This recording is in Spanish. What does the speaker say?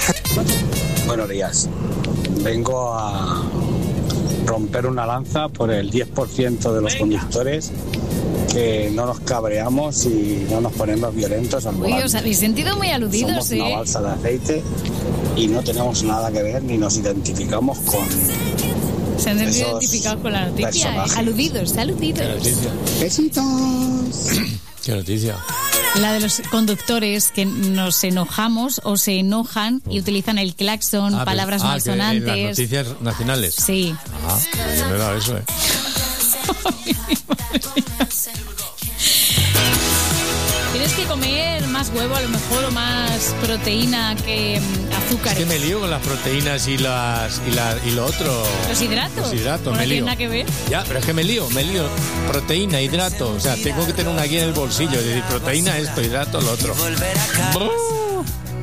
Buenos días. Vengo a romper una lanza por el 10% de los conductores que no nos cabreamos y no nos ponemos violentos al volante. Uy, os habéis sentido muy aludidos, Somos una balsa de aceite y no tenemos nada que ver ni nos identificamos con... Se han sentido identificados con la noticia. Aludidos. ¿Qué noticia? Besitos. ¿Qué noticia? La de los conductores que nos enojamos o se enojan y utilizan el claxon, palabras malsonantes. Las noticias nacionales. Sí. No era eso, Tienes que comer más huevo, a lo mejor, o más proteína que azúcar. Es que me lío con las proteínas y lo otro. Los hidratos. No tiene nada que ver. Ya, pero es que me lío. Proteína, hidrato. O sea, tengo que tener una guía en el bolsillo. Es decir, proteína esto, hidrato lo otro.